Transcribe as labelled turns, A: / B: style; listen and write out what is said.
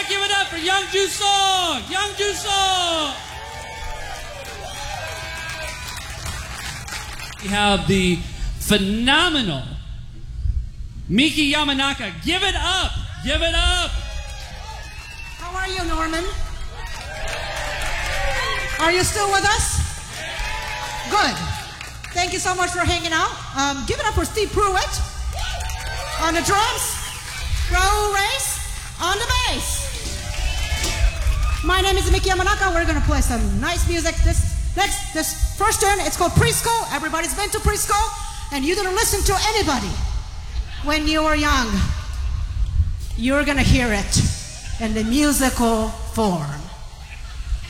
A: give it up for Young Ju Song. Young Ju Song. We have the phenomenal Miki Yamanaka. Give it up. Give it up.
B: How are you, Norman? Are you still with us? Good. Thank you so much for hanging out. Give it up for Steve Pruitt on the drums, Raul Reyes on the bass. My name is Miki Yamanaka. We're going to play some nice music. This first tune, it's called Preschool. Everybody's been to preschool, and you didn't listen to anybody when you were young. You're going to hear it in the musical form.